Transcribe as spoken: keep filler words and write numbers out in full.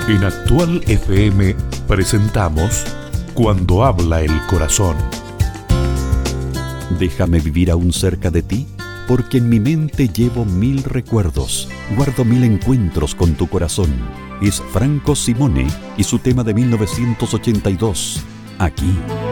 En Actual F M presentamos Cuando habla el corazón. Déjame vivir aún cerca de ti, porque en mi mente llevo mil recuerdos, guardo mil encuentros con tu corazón. Es Franco Simone y su tema de mil novecientos ochenta y dos, Aquí.